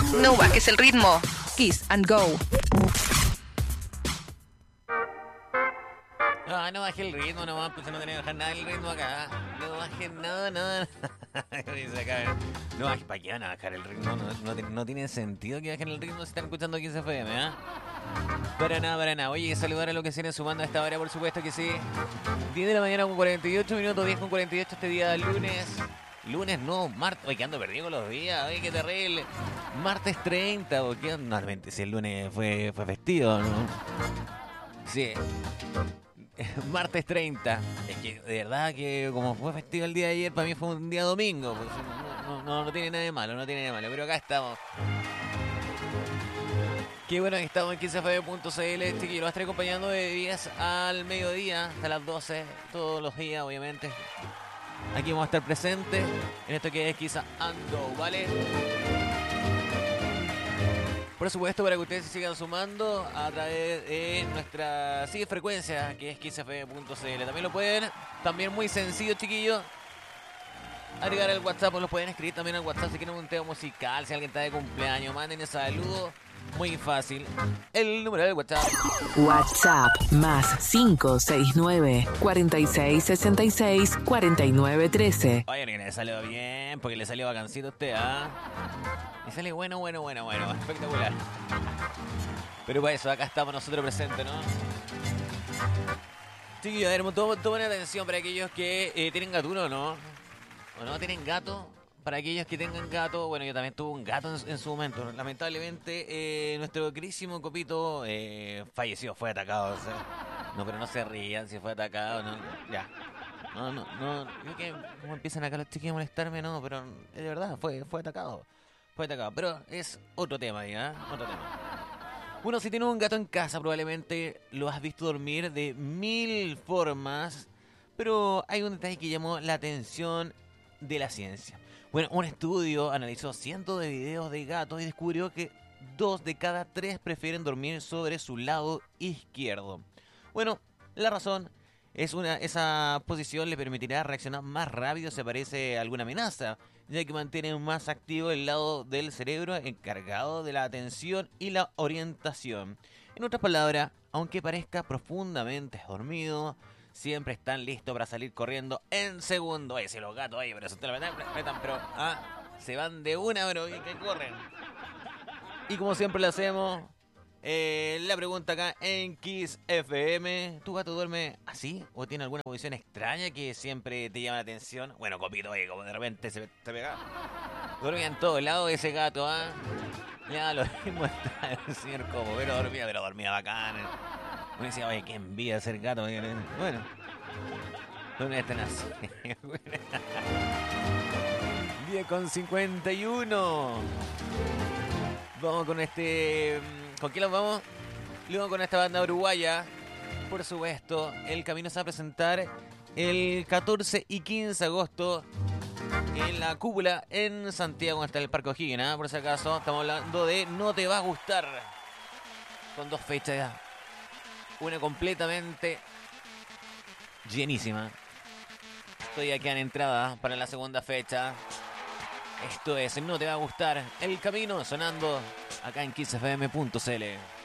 No bajes el ritmo. Kiss and Go. No bajé el ritmo nomás, pues no tenía que bajar nada el ritmo acá. No bajé nada. Dice acá, no bajé, ¿para qué van a bajar el ritmo? No tiene sentido que bajen el ritmo si están escuchando 15 FM, ¿eh? Para nada. Oye, saludar a los que se vienen sumando a esta hora, por supuesto que sí. 10 de la mañana con 48 minutos, 10 con 48 este día lunes. Lunes no, martes. Oye, que ando perdido con los días, oye, qué terrible. Martes 30, porque normalmente si el lunes fue festivo, ¿no? Sí. Martes 30. Es que de verdad que como fue festivo el día de ayer, para mí fue un día domingo. Pues no tiene nada de malo, Pero acá estamos. Qué bueno que estamos en 15fm.cl, chiquillos. Los estaré acompañando de 10 al mediodía hasta las 12, todos los días, obviamente. Aquí vamos a estar presentes en esto que es Kiss and Go, ¿vale? Por supuesto, para que ustedes se sigan sumando a través de nuestra frecuencia, que es kissfm.cl. También lo pueden, también muy sencillo, chiquillos, agregar al WhatsApp, o lo pueden escribir también al WhatsApp si quieren un tema musical, si alguien está de cumpleaños, manden ese saludo. Muy fácil. El número del WhatsApp. WhatsApp más 569 4666 4913. Oye, que le salió bien, porque le salió vacancito a usted, ¿ah? Le sale bueno. Espectacular. Pero para eso, acá estamos nosotros presentes, ¿no? Chiquillos, a ver, tomen atención para aquellos que tienen gatuno, ¿no? ¿O no tienen gato? Para aquellos que tengan gato, bueno, yo también tuve un gato en su momento. Lamentablemente, nuestro queridísimo Copito falleció, fue atacado. O sea, no, pero no se rían si fue atacado, no, ya. No, yo que como empiezan acá los chiquillos a molestarme, no, pero de verdad, fue atacado. Fue atacado, pero es otro tema, ¿ya? Otro tema. Bueno, si tienes un gato en casa, probablemente lo has visto dormir de 1000 formas, pero hay un detalle que llamó la atención de la ciencia. Bueno, un estudio analizó cientos de videos de gatos y descubrió que 2 de cada 3 prefieren dormir sobre su lado izquierdo. Bueno, la razón es esa posición le permitirá reaccionar más rápido si aparece alguna amenaza, ya que mantiene más activo el lado del cerebro encargado de la atención y la orientación. En otras palabras, aunque parezca profundamente dormido, siempre están listos para salir corriendo en segundo. Oye, si los gatos ahí, pero se te lo metan, pero se van de una, pero que corren. Y como siempre lo hacemos, la pregunta acá en Kiss FM. ¿Tu gato duerme así? ¿O tiene alguna posición extraña que siempre te llama la atención? Bueno, Copito, oye, como de repente se pega. Dormía en todos lados ese gato, ¿ah? Ya lo mismo está el señor Copo, pero dormía bacán. Me decía, oye, qué envidia ser gato. Bueno, ¿dónde están así? 10:51. Vamos con ¿con quién los vamos? Luego con esta banda uruguaya. Por supuesto, el camino se va a presentar el 14 y 15 de agosto en la cúpula en Santiago, hasta el Parque O'Higgins, ¿eh? Por si acaso, estamos hablando de No Te Va a Gustar. Con 2 fechas ya. Una completamente llenísima. Todavía quedan entradas para la segunda fecha. Esto es No Te Va a Gustar. El camino sonando acá en kissfm.cl.